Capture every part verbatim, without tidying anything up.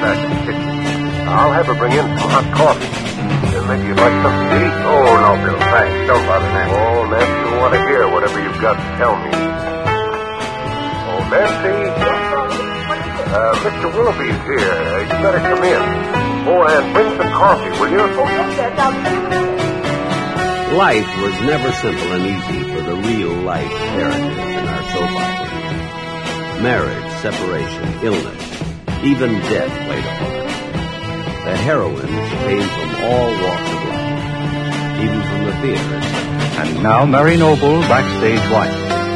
back in the kitchen. I'll have her bring in some hot coffee. And maybe you'd like something to eat? Oh, no, Bill, thanks. Don't bother, Nancy. Oh, Nancy will want to hear whatever you've got to tell me. Oh, Nancy? Uh, Mister Willoughby's here. Uh, you better come in. Oh, and bring some coffee, will you? Oh, yes, sir. I'll... Life was never simple and easy for the real-life characters in our soap opera. Marriage, separation, illness, even death played a part. The heroines came from all walks of life, even from the theaters. And now Mary Noble, backstage wife.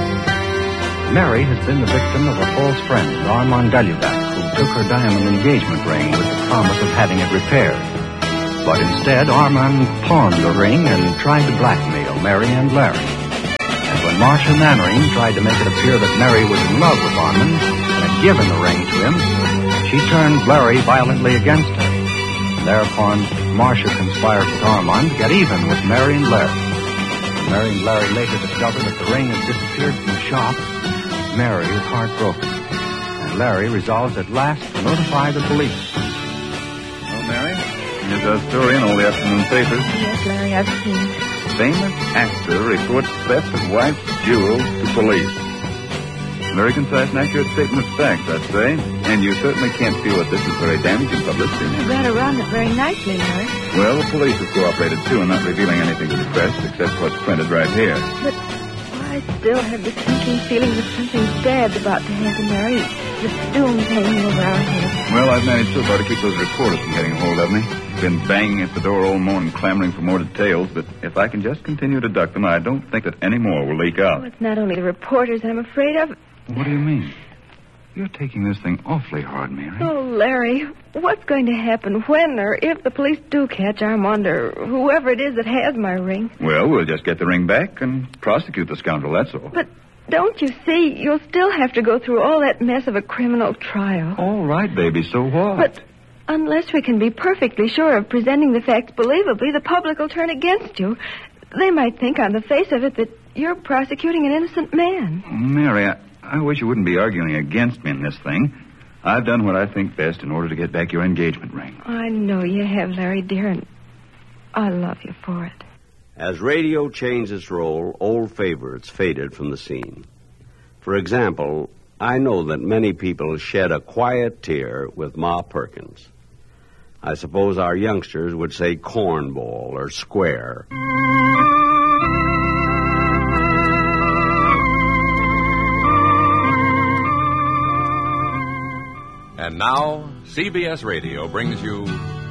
Mary has been the victim of a false friend, Armand Galubac, who took her diamond engagement ring with the promise of having it repaired. But instead, Armand pawned the ring and tried to blackmail Mary and Larry. And when Marcia Mannering tried to make it appear that Mary was in love with Armand and had given the ring to him, she turned Larry violently against her. Thereupon, Marcia conspired with Armand to get even with Mary and Larry. When Mary and Larry later discovered that the ring had disappeared from the shop, Mary is heartbroken. And Larry resolves at last to notify the police. Well, Mary, here's our story in all the afternoon papers. Yes, Larry, I've seen it. Famous actor reports theft of wife's jewels to police. Very concise and accurate statement of facts, I'd say. And you certainly can't feel that this is very damaging publicity. You ran around it very nicely, Larry. Well, the police have cooperated, too, in not revealing anything to the press except what's printed right here. But I still have this sinking feeling that something bad's about to happen, Larry. The doom's hanging over our heads. Well, I've managed so far to keep those reporters from getting a hold of me. Been banging at the door all morning, clamoring for more details, but if I can just continue to duck them, I don't think that any more will leak out. Oh, it's not only the reporters I'm afraid of. What do you mean? You're taking this thing awfully hard, Mary. Oh, Larry, what's going to happen when or if the police do catch Armand or whoever it is that has my ring? Well, we'll just get the ring back and prosecute the scoundrel, that's all. But don't you see, you'll still have to go through all that mess of a criminal trial. All right, baby, so what? But unless we can be perfectly sure of presenting the facts believably, the public will turn against you. They might think on the face of it that you're prosecuting an innocent man. Oh, Mary, I... I wish you wouldn't be arguing against me in this thing. I've done what I think best in order to get back your engagement ring. I know you have, Larry, dear, and I love you for it. As radio changed its role, old favorites faded from the scene. For example, I know that many people shed a quiet tear with Ma Perkins. I suppose our youngsters would say cornball or square. And now, C B S Radio brings you